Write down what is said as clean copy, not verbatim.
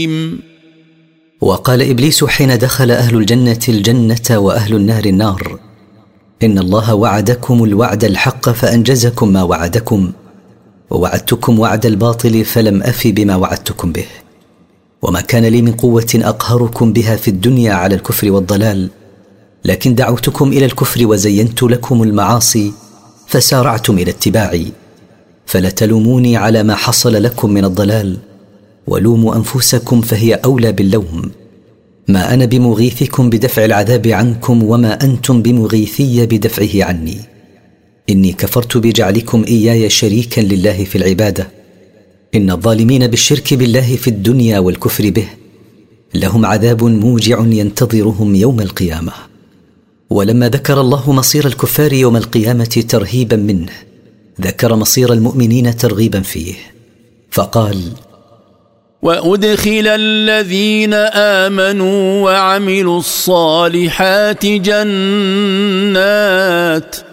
وقال إبليس حين دخل أهل الجنة الجنة وأهل النار النار: إن الله وعدكم الوعد الحق فأنجزكم ما وعدكم، ووعدتكم وعد الباطل فلم أف بما وعدتكم به، وما كان لي من قوة أقهركم بها في الدنيا على الكفر والضلال، لكن دعوتكم إلى الكفر وزينت لكم المعاصي فسارعتم إلى اتباعي، فلا تلوموني على ما حصل لكم من الضلال، ولوموا أنفسكم فهي أولى باللوم. ما أنا بمغيثكم بدفع العذاب عنكم، وما أنتم بمغيثي بدفعه عني. إني كفرت بجعلكم إياي شريكا لله في العبادة. إن الظالمين بالشرك بالله في الدنيا والكفر به لهم عذاب موجع ينتظرهم يوم القيامة. ولما ذكر الله مصير الكفار يوم القيامة ترهيبا منه، ذكر مصير المؤمنين ترغيبا فيه، فقال: وأدخل الذين آمنوا وعملوا الصالحات جنات